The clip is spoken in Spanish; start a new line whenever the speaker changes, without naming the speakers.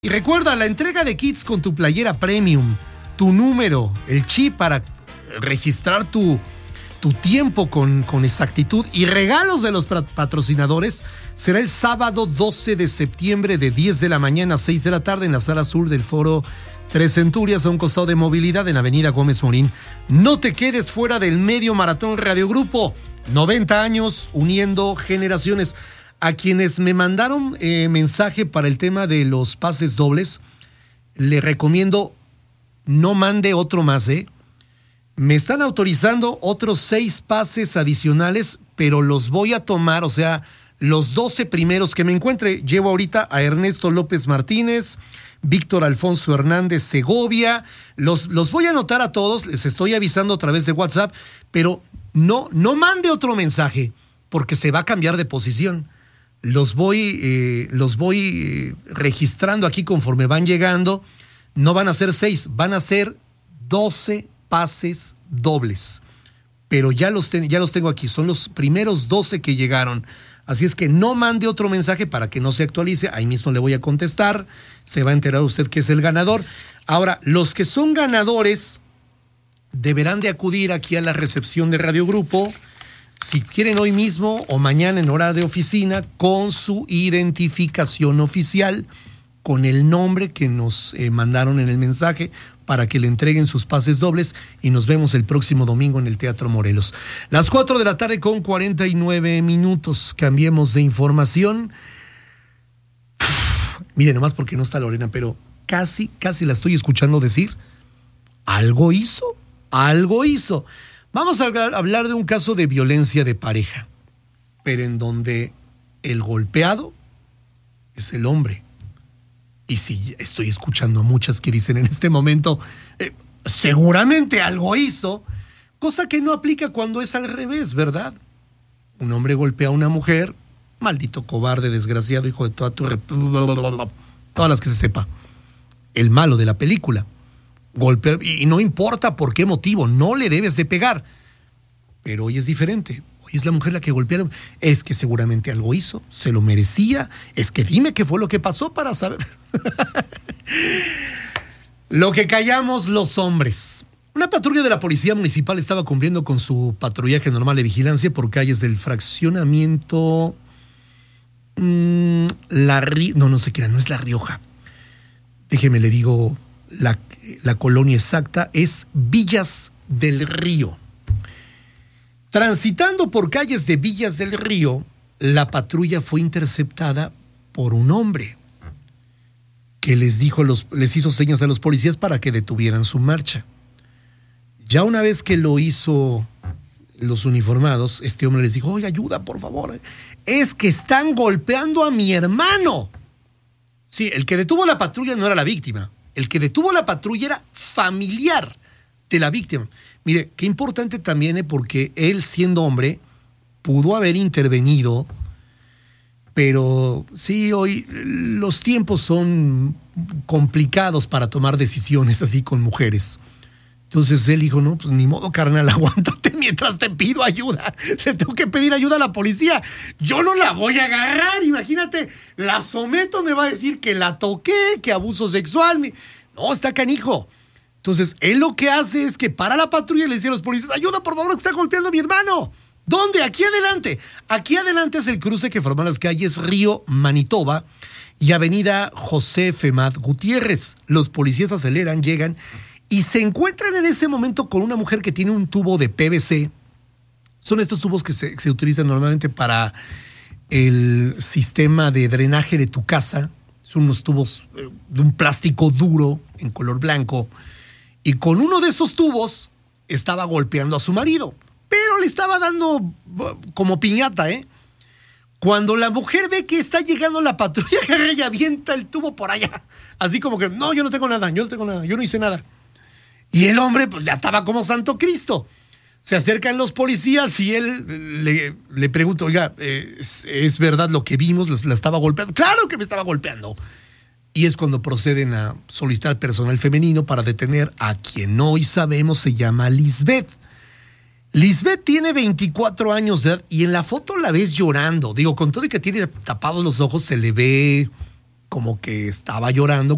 Y recuerda, la entrega de kits con tu playera premium, tu número, el chip para registrar tu tiempo con exactitud y regalos de los patrocinadores será el sábado 12 de septiembre de 10 de la mañana a 6 de la tarde en la sala sur del Foro Tres Centurias, a un costado de Movilidad en Avenida Gómez Morín. No te quedes fuera del medio maratón Radio Grupo, 90 años uniendo generaciones. A quienes me mandaron mensaje para el tema de los pases dobles, le recomiendo no mande otro más, Me están autorizando otros 6 pases adicionales, pero los voy a tomar, o sea, los 12 primeros que me encuentre. Llevo ahorita a Ernesto López Martínez, Víctor Alfonso Hernández Segovia, los voy a anotar a todos, les estoy avisando a través de WhatsApp, pero no mande otro mensaje, porque se va a cambiar de posición. Los voy registrando aquí conforme van llegando. No van a ser 6, van a ser 12 pases dobles. Pero ya los tengo aquí, son los primeros 12 que llegaron. Así es que no mande otro mensaje para que no se actualice. Ahí mismo le voy a contestar. Se va a enterar usted que es el ganador. Ahora, los que son ganadores deberán de acudir aquí a la recepción de Radio Grupo, si quieren hoy mismo o mañana en hora de oficina, con su identificación oficial, con el nombre que nos mandaron en el mensaje, para que le entreguen sus pases dobles, y nos vemos el próximo domingo en el Teatro Morelos. Las 4 de la tarde con 49 minutos. Cambiemos de información. Mire, nomás porque no está Lorena, pero casi la estoy escuchando decir, algo hizo. Vamos a hablar de un caso de violencia de pareja, pero en donde el golpeado es el hombre. Y sí, estoy escuchando a muchas que dicen en este momento, seguramente algo hizo, cosa que no aplica cuando es al revés, ¿verdad? Un hombre golpea a una mujer, maldito cobarde, desgraciado, hijo de todas las que se sepa. El malo de la película. Golpear, y no importa por qué motivo, no le debes de pegar. Pero hoy es diferente. Hoy es la mujer la que golpearon. Es que seguramente algo hizo, se lo merecía. Es que dime qué fue lo que pasó para saber. Lo que callamos los hombres. Una patrulla de la Policía Municipal estaba cumpliendo con su patrullaje normal de vigilancia por calles del fraccionamiento no sé qué era, no es La Rioja. Déjeme le digo la colonia exacta, es Villas del Río. Transitando por calles de Villas del Río, la patrulla fue interceptada por un hombre que les hizo señas a los policías para que detuvieran su marcha. Ya una vez que lo hizo los uniformados, este hombre les dijo, oye, ayuda, por favor. Es que están golpeando a mi hermano. Sí, el que detuvo la patrulla no era la víctima. El que detuvo la patrulla era familiar de la víctima. Mire, qué importante también, porque él, siendo hombre, pudo haber intervenido, pero sí, hoy los tiempos son complicados para tomar decisiones así con mujeres. Entonces él dijo, no, pues ni modo, carnal, aguántate mientras te pido ayuda. Le tengo que pedir ayuda a la policía. Yo no la voy a agarrar, imagínate, la someto, me va a decir que la toqué, que abuso sexual. No, está canijo. Entonces, él lo que hace es que para la patrulla y le dice a los policías, ayuda, por favor, que está golpeando a mi hermano. ¿Dónde? Aquí adelante. Aquí adelante es el cruce que forman las calles Río Manitoba y Avenida José Femat Gutiérrez. Los policías aceleran, llegan y se encuentran en ese momento con una mujer que tiene un tubo de PVC. Son estos tubos que se utilizan normalmente para el sistema de drenaje de tu casa. Son unos tubos de un plástico duro en color blanco. Y con uno de esos tubos estaba golpeando a su marido, pero le estaba dando como piñata, Cuando la mujer ve que está llegando la patrulla, ella avienta el tubo por allá. Así como que, no, yo no tengo nada, yo no hice nada. Y el hombre, pues ya estaba como Santo Cristo. Se acercan los policías y él le pregunta, oiga, ¿es verdad lo que vimos? ¿La estaba golpeando? ¡Claro que me estaba golpeando! Y es cuando proceden a solicitar personal femenino para detener a quien hoy sabemos se llama Lisbeth. Lisbeth tiene 24 años de edad y en la foto la ves llorando. Digo, con todo y que tiene tapados los ojos, se le ve como que estaba llorando